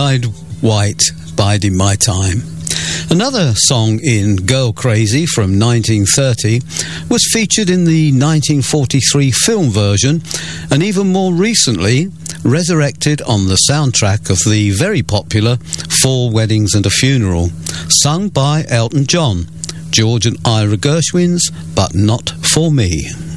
Eyed White, Biding My Time. Another song in Girl Crazy from 1930 was featured in the 1943 film version, and even more recently resurrected on the soundtrack of the very popular Four Weddings and a Funeral, sung by Elton John, George and Ira Gershwin's But Not For Me.